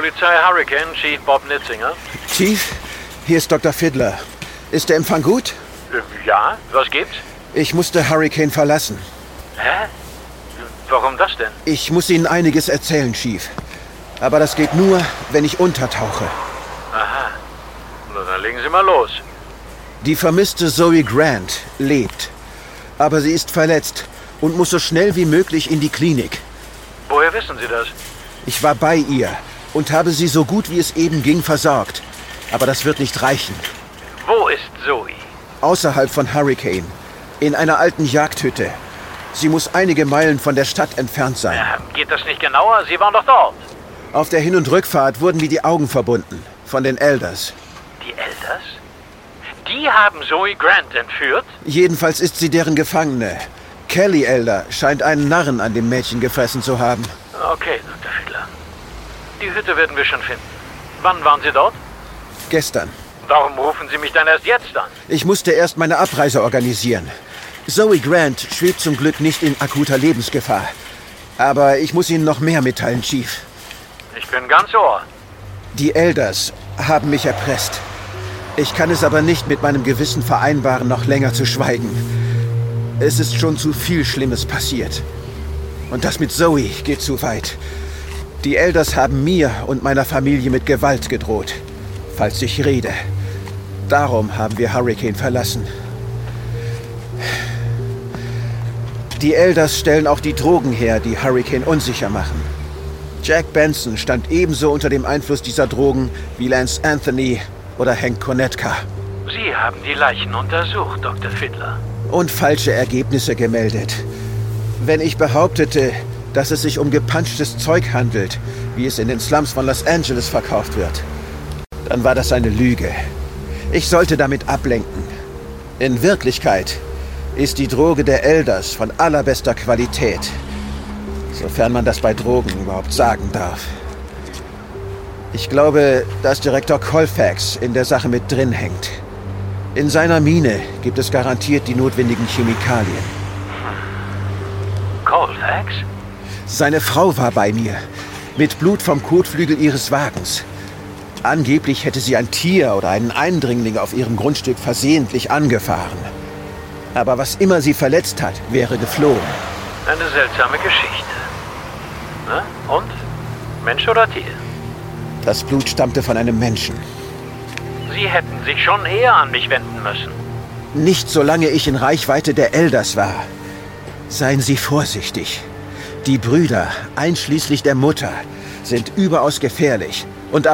Polizei Hurricane, Chief Bob Nitzinger. Chief, hier ist Dr. Fiddler. Ist der Empfang gut? Ja, was gibt's? Ich musste Hurricane verlassen. Hä? Warum das denn? Ich muss Ihnen einiges erzählen, Chief. Aber das geht nur, wenn ich untertauche. Aha. Na, dann legen Sie mal los. Die vermisste Zoe Grant lebt. Aber sie ist verletzt und muss so schnell wie möglich in die Klinik. Woher wissen Sie das? Ich war bei ihr und habe sie so gut wie es eben ging versorgt. Aber das wird nicht reichen. Wo ist Zoe? Außerhalb von Hurricane. In einer alten Jagdhütte. Sie muss einige Meilen von der Stadt entfernt sein. Geht das nicht genauer? Sie waren doch dort. Auf der Hin- und Rückfahrt wurden mir die Augen verbunden. Von den Elders. Die Elders? Die haben Zoe Grant entführt? Jedenfalls ist sie deren Gefangene. Kelly Elder scheint einen Narren an dem Mädchen gefressen zu haben. Okay, Dr. Fiedler. Die Hütte werden wir schon finden. Wann waren Sie dort? Gestern. Warum rufen Sie mich dann erst jetzt an? Ich musste erst meine Abreise organisieren. Zoe Grant schwebt zum Glück nicht in akuter Lebensgefahr. Aber ich muss Ihnen noch mehr mitteilen, Chief. Ich bin ganz Ohr. Die Elders haben mich erpresst. Ich kann es aber nicht mit meinem Gewissen vereinbaren, noch länger zu schweigen. Es ist schon zu viel Schlimmes passiert. Und das mit Zoe geht zu weit. Die Elders haben mir und meiner Familie mit Gewalt gedroht, falls ich rede. Darum haben wir Hurricane verlassen. Die Elders stellen auch die Drogen her, die Hurricane unsicher machen. Jack Benson stand ebenso unter dem Einfluss dieser Drogen wie Lance Anthony oder Hank Konetka. Sie haben die Leichen untersucht, Dr. Fiedler. Und falsche Ergebnisse gemeldet. Wenn ich behauptete, dass es sich um gepanschtes Zeug handelt, wie es in den Slums von Los Angeles verkauft wird, dann war das eine Lüge. Ich sollte damit ablenken. In Wirklichkeit ist die Droge der Elders von allerbester Qualität. Sofern man das bei Drogen überhaupt sagen darf. Ich glaube, dass Direktor Colfax in der Sache mit drin hängt. In seiner Mine gibt es garantiert die notwendigen Chemikalien. Colfax? Seine Frau war bei mir, mit Blut vom Kotflügel ihres Wagens. Angeblich hätte sie ein Tier oder einen Eindringling auf ihrem Grundstück versehentlich angefahren. Aber was immer sie verletzt hat, wäre geflohen. Eine seltsame Geschichte. Na, und? Mensch oder Tier? Das Blut stammte von einem Menschen. Sie hätten sich schon eher an mich wenden müssen. Nicht solange ich in Reichweite der Elders war. Seien Sie vorsichtig. Die Brüder, einschließlich der Mutter, sind überaus gefährlich und